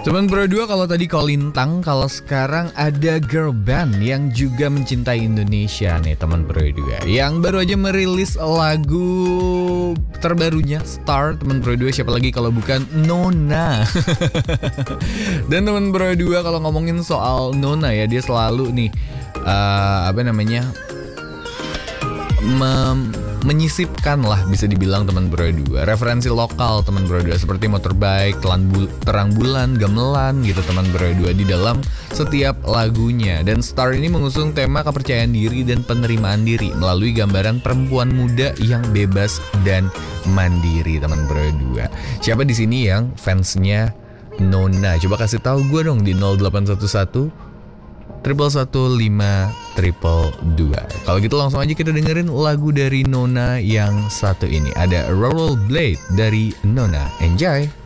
Teman Bro 2, kalau tadi Kolintang, kalau sekarang ada girl band yang juga mencintai Indonesia nih teman Bro 2, yang baru aja merilis lagu terbarunya Star. Teman Bro 2, siapa lagi kalau bukan Nona. Dan teman Bro 2, kalau ngomongin soal Nona ya, dia selalu nih menyisipkan lah, bisa dibilang teman Bro 2, referensi lokal teman Bro 2, seperti Motorbike, Terang Bulan, Gamelan gitu teman Bro 2 di dalam setiap lagunya. Dan Star ini mengusung tema kepercayaan diri dan penerimaan diri melalui gambaran perempuan muda yang bebas dan mandiri teman Bro 2. Siapa di sini yang fansnya Nona? Coba kasih tahu gue dong di 0811 115 222. Kalau gitu langsung aja kita dengerin lagu dari Nona yang satu ini. Ada Rollerblade dari Nona. Enjoy!